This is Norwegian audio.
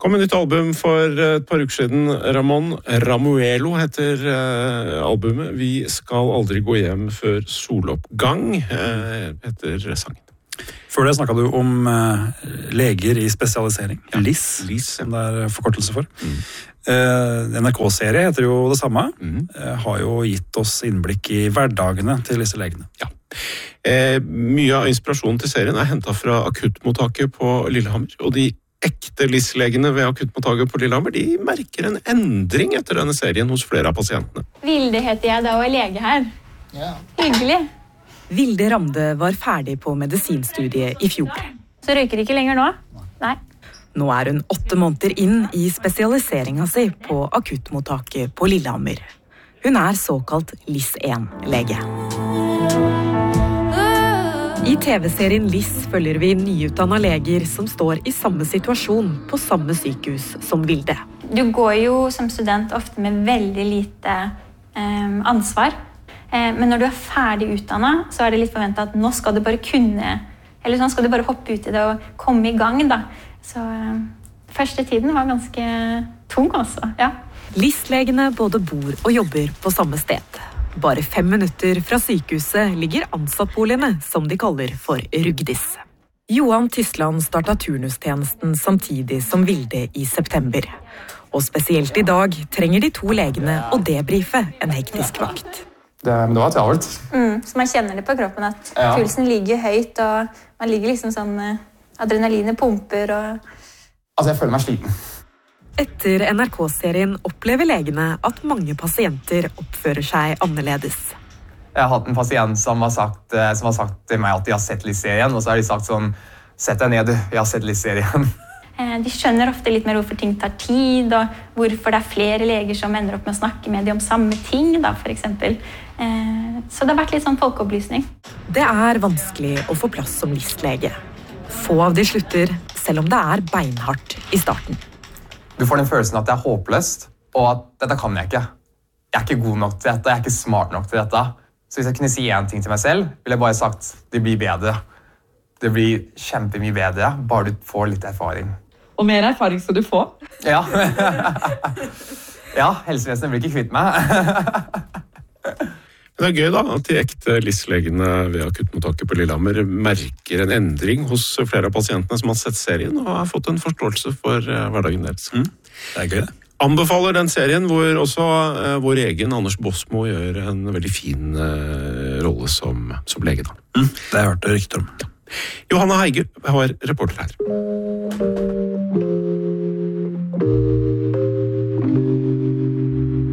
kom et nytt album for et par uker siden. Ramón Ramuelo heter albumet. Vi skal aldri gå hjem før soloppgang, heter sangen. Før det snakket du om leger i spesialisering. Ja. LIS, som det er forkortelse for. NRK-serie heter jo det samme. Har jo gitt oss innblikk i hverdagene til disse legene. Ja. Mye av inspirasjonen til serien er hentet fra akuttmottaket på Lillehammer, og de ekte LIS-legene ved akuttmottaket på Lillehammer, de merker en endring etter denne serien hos flere av pasientene. Vilde heter jeg da og er lege her. Ja. Hyggelig. Vilde Ramde var ferdig på medisinstudiet i fjor. Så røyker ikke lenger nå? Nei. Nå er hun 8 måneder inn i spesialiseringen sin på akuttmottaket på Lillehammer. Hun er såkalt LIS-1-lege. I TV-serien LIS følger vi nyutdannede leger som står i samme situasjon på samme sykehus som Vilde. Du går jo som student ofte med veldig lite ansvar. Men når du er ferdig utdannet, så er det litt forventet at nå skal du bare kunne, eller sånn skal du bare hoppe ut i det og komme i gang da. Så første tiden var ganske tung også, ja. LIS-legene både bor og jobber på samme sted. Bare 5 minutter fra sykehuset ligger ansattboligene, som de kaller for Rugdis. Johan Tysland startet turnustjenesten samtidig som Vilde i september. Og spesielt i dag trenger de 2 legene å debrife en hektisk vakt. Men det var travelt. Så man kjenner det på kroppen at pulsen ligger høyt, og man ligger liksom sånn, adrenalinet pumper. Altså, jeg føler meg sliten. Etter NRK-serien opplever legene at mange pasienter oppfører seg annerledes. Jeg har hatt en pasient som har sagt til meg at de har sett LIS-serien, og så har de sagt sånn, sett deg ned, jeg har sett LIS-serien. De skjønner ofte litt mer hvorfor ting tar tid, og hvorfor det er flere leger som ender opp med å snakke med dem om samme ting, da, for eksempel. Så det har vært litt sånn folkeopplysning. Det er vanskelig å få plass som LIS-lege. Få av de slutter, selv om det er beinhardt i starten. Du får den følelsen at det er håpløst, og at dette kan jeg ikke. Jeg er ikke god nok til dette, jeg er ikke smart nok til dette. Så hvis jeg kunne si en ting til meg selv, ville jeg bare sagt, det blir bedre. Det blir kjempemye bedre, bare du får litt erfaring. Og mer erfaring skal du få? Ja. Ja, helsevesenet blir ikke kvitt meg. Det er gøy da, at de ekte LIS-legene ved akuttmottaket på Lillehammer merker en endring hos flere av pasientene som har sett serien og har fått en forståelse for hverdagen deres. Det er gøy det. Anbefaler den serien hvor også vår egen Anders Bosmo gjør en veldig fin rolle som lege da. Det har jeg hørt rykter om. Johanna Heige har reporter her.